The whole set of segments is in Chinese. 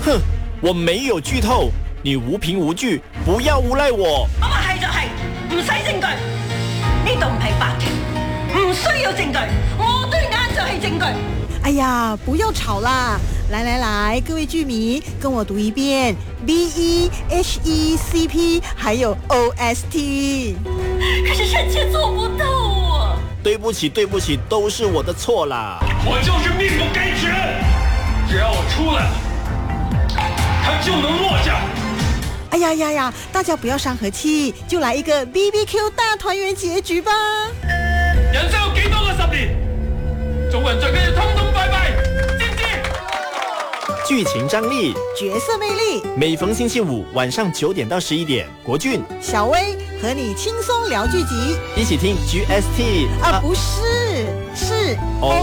哼，我沒有劇透，你無憑無據，不要誣賴我。 我話係就係，唔使證據，呢度唔係法庭，唔需要證據，我對眼就係證據。 哎呀，不要吵啦！來來來，各位劇迷，跟我讀一遍 BEHECP， 還有 OST。 可是臣妾做不到啊！ 對不起，對不起，都是我的錯啦。 我就是命不該絕，只要我出來了，他就能落下。 哎呀呀呀，大家不要傷和氣，就來一個 BBQ 大團圓結局吧。 人生有幾多個10年？做人最緊要通通拜拜，知唔知？ 劇情張力， 角色魅力， 每逢星期五晚上9點到11點，國俊、 小薇和你輕鬆聊劇集， 一起聽 GST 不是，是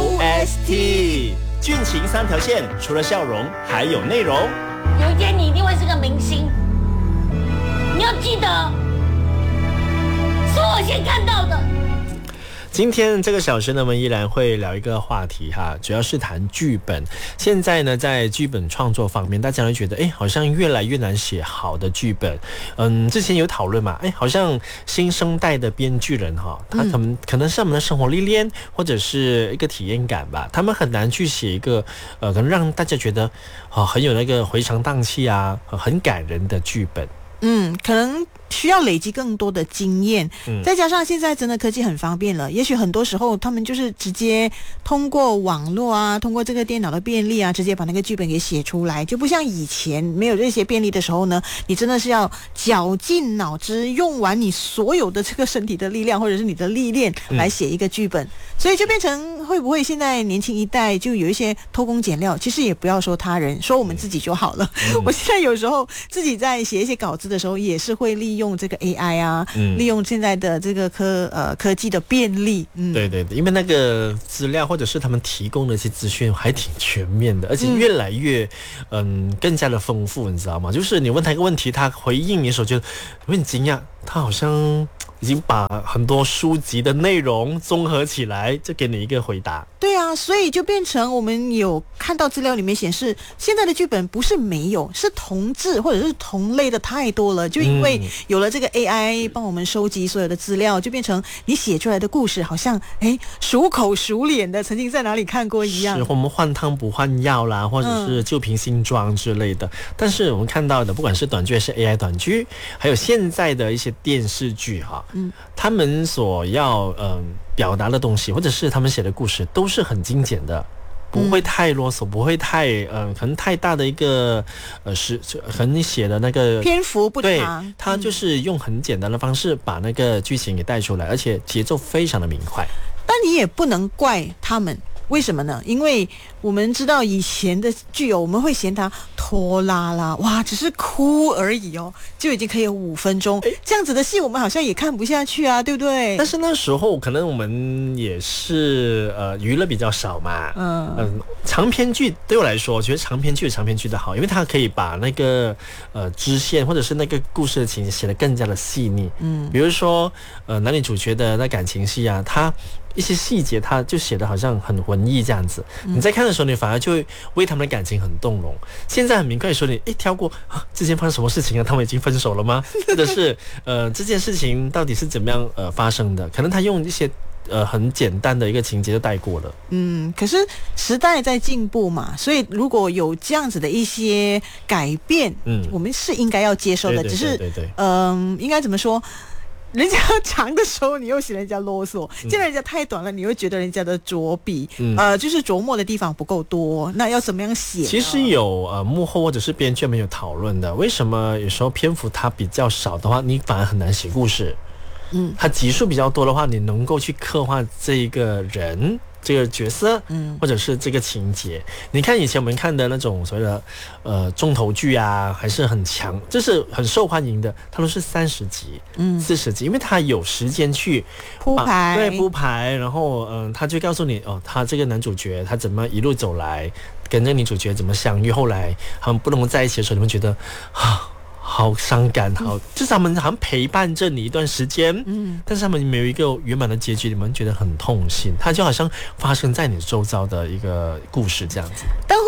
OST。劇情3條線，除了笑容，還有內容。 有一天你一定會是個明星，你要記得，是我先看到的。 今天這個小時呢，我們依然會聊一個話題哈，主要是談劇本。現在呢，在劇本創作方面，大家會覺得，好像越來越難寫好的劇本。之前有討論嘛，好像新生代的編劇人哈，他可能是他們的生活歷練或者是一個體驗感吧，他們很難去寫一個可能讓大家覺得很有那個回腸蕩氣啊，很感人的劇本。 可能需要累積更多的經驗，再加上現在真的科技很方便了，也許很多時候他們就是直接通過網絡啊，通過這個電腦的便利啊，直接把那個劇本給寫出來，就不像以前沒有這些便利的時候呢，你真的是要絞盡腦汁，用完你所有的這個身體的力量或者是你的歷練來寫一個劇本，所以就變成會不會現在年輕一代就有一些偷工減料，其實也不要說他人，說我們自己就好了。我現在有時候自己在寫一些稿子的時候，也是會利用這個 AI 啊，利用現在的這個科技的便利。 對對對，因為那個資料或者是他們提供的一些資訊還挺全面的，而且越來越更加的豐富，你知道嗎？就是你問他一個問題，他回應你的時候就有點驚訝，他好像已經把很多書籍的內容綜合起來，就給你一個回答。 對啊，所以就變成我們有看到資料裡面顯示，現在的劇本不是沒有，是同質或者是同類的太多了。就因為有了這個 AI 幫我們收集所有的資料，就變成你寫出來的故事好像熟口熟臉的，曾經在哪裡看過一樣。 是我們換湯不換藥啦，或者是舊瓶新裝之類的。但是我們看到的，不管是短劇還是 AI 短劇，還有現在的一些電視劇哈，他們所要表達的東西，或者是他們寫的故事，都是很精簡的，不會太囉嗦，不會太可能太大的一個可能你寫的那個篇幅不長， 對，他就是用很簡單的方式把那個劇情給帶出來，而且節奏非常的明快。 但你也不能怪他們。為什麼呢？因為我們知道以前的劇我們會嫌它拖拉啦，哇，只是哭而已哦，就已經可以有5分鐘，這樣子的戲我們好像也看不下去啊，對不對？ 但是那時候可能我們也是娛樂比較少嘛，長篇劇對我來說，我覺得長篇劇有長篇劇的好，因為它可以把那個支線或者是那個故事的情節寫得更加的細膩，比如說男女主角的那感情戲啊，它一些細節他就寫得好像很文藝這樣子，你在看的時候你反而就會為他們的感情很動容。現在很明快的時候你跳過之前發生什麼事情啊，他們已經分手了嗎？或者是這件事情到底是怎麼樣發生的，可能他用一些很簡單的一個情節就帶過了。可是時代在進步嘛，所以如果有這樣子的一些改變，我們是應該要接受的。 對對對對對， 只是應該怎麼說，人家長的時候你又嫌人家囉嗦，見人家太短了你又覺得人家的着筆就是琢磨的地方不夠多，那要怎麼樣寫？ 其實有幕後或者是編劇們有討論的，為什麼有時候篇幅它比較少的話你反而很難寫故事，它集數比較多的話你能夠去刻畫這一個人這個角色或者是這個情節。你看以前我們看的那種所謂的重頭劇啊，還是很強，就是很受歡迎的，它都是30集40集，因為它有時間去鋪排， 對，鋪排，然後他就告訴你他這個男主角他怎麼一路走來，跟這個女主角怎麼相遇，後來他們不能夠在一起的時候，你們覺得好傷感，就是他們好像陪伴着你一段時間，但是他們沒有一個圓滿的結局，你們覺得很痛心，它就好像發生在你周遭的一個故事這樣子。 但會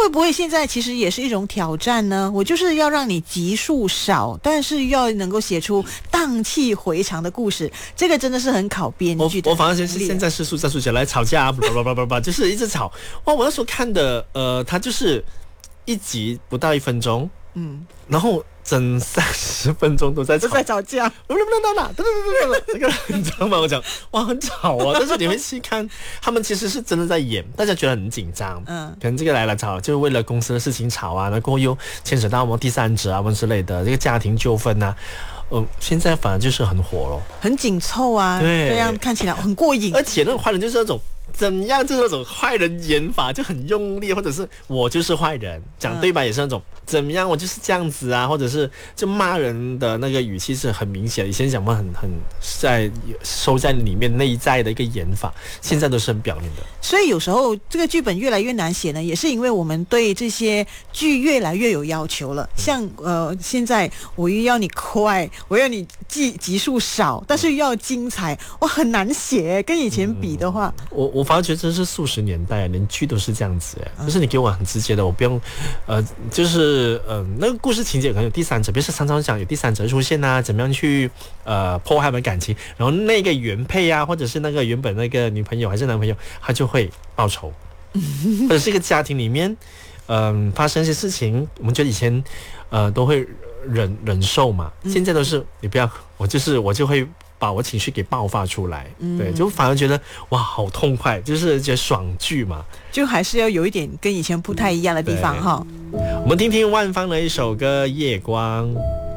会不会现在其实也是一种挑战呢？我就是要让你集数少，但是要能够写出荡气回肠的故事，这个真的是很考编剧的。 我反而现在是速战速决来吵架，就是一直吵。哇，我那时候看的，它就是一集不到1分钟，然后整30分钟都在吵架， 这个你知道吗？我讲哇很吵啊，但是你会细看，他们其实是真的在演，大家觉得很紧张，可能这个来吵，就是为了公司的事情吵啊，然后又牵扯到我们第三者啊，我们之类的这个家庭纠纷啊。现在反而就是很火咯， 很紧凑啊， 对， 这样看起来很过瘾。 而且那种坏人就是那种怎样，就是那种坏人演法就很用力，或者是我就是坏人，讲对白也是那种怎么样，我就是这样子啊，或者是就骂人的那个语气是很明显。以前讲话很在收在里面内在的一个演法，现在都是很表面的。 所以有时候这个剧本越来越难写呢，也是因为我们对这些剧越来越有要求了。像现在我又要你快，我要你集数少，但是又要精彩，哇，很难写。跟以前比的话， 我反而觉得这是数十年代连剧都是这样子，就是你给我很直接的，我不用就是那个故事情节可能有第三者，比如说常常讲有第三者出现啊，怎么样去破坏他们感情，然后那个原配啊，或者是那个原本那个女朋友还是男朋友，他就会报仇，或者是一个家庭里面发生一些事情，我们觉得以前都会忍受嘛，现在都是你不要，我就会把我情绪给爆发出来，对，就反而觉得哇好痛快，就是觉得爽剧嘛， 就还是要有一点跟以前不太一样的地方哈。 我们听听万芳的一首歌《夜光》。